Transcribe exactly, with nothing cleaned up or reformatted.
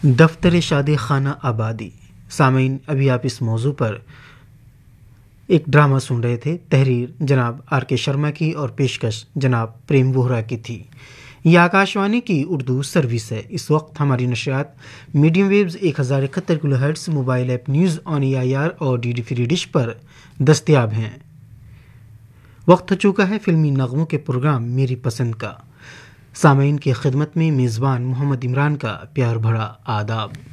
दफ्तर शादी खाना आबादी। सामीन, अभी आप इस मौजू पर एक ड्रामा सुन रहे थे। तहरीर जनाब आर के शर्मा की और पेशकश जनाब प्रेम वोहरा की थी। यह आकाशवाणी की उर्दू सर्विस है। इस वक्त हमारी नशियात मीडियम वेव्स एक हज़ार इकहत्तर kilo hertz, mobile app news on A I R और डी डी फ्री डिश पर दस्तियाब हैं। वक्त हो चुका है फिल्मी नगमों के प्रोग्राम मेरी पसंद का। सामीन की खिदमत में मेज़बान मोहम्मद इमरान का प्यार भरा आदाब।